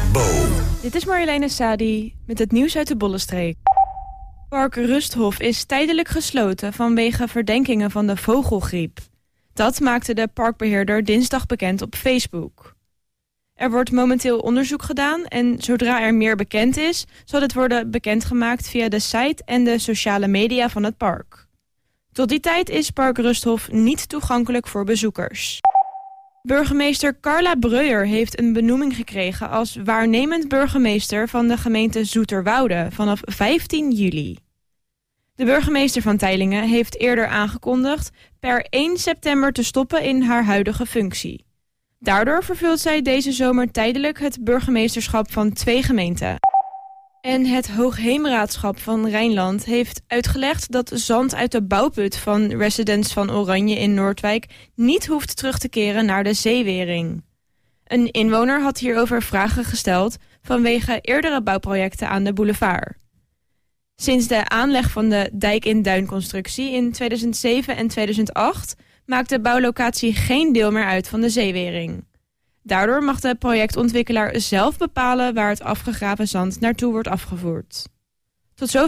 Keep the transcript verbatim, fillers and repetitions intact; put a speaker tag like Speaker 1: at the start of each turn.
Speaker 1: Bo.
Speaker 2: Dit is Marjoleine Sadi met het nieuws uit de Bollenstreek. Park Rusthof is tijdelijk gesloten vanwege verdenkingen van de vogelgriep. Dat maakte de parkbeheerder dinsdag bekend op Facebook. Er wordt momenteel onderzoek gedaan en zodra er meer bekend is, zal dit worden bekendgemaakt via de site en de sociale media van het park. Tot die tijd is Park Rusthof niet toegankelijk voor bezoekers. Burgemeester Carla Breuer heeft een benoeming gekregen als waarnemend burgemeester van de gemeente Zoeterwoude vanaf vijftien juli. De burgemeester van Teylingen heeft eerder aangekondigd per één september te stoppen in haar huidige functie. Daardoor vervult zij deze zomer tijdelijk het burgemeesterschap van twee gemeenten. En het Hoogheemraadschap van Rijnland heeft uitgelegd dat zand uit de bouwput van Residence van Oranje in Noordwijk niet hoeft terug te keren naar de zeewering. Een inwoner had hierover vragen gesteld vanwege eerdere bouwprojecten aan de boulevard. Sinds de aanleg van de dijk in duinconstructie in tweeduizend zeven en tweeduizend acht maakt de bouwlocatie geen deel meer uit van de zeewering. Daardoor mag de projectontwikkelaar zelf bepalen waar het afgegraven zand naartoe wordt afgevoerd. Tot zover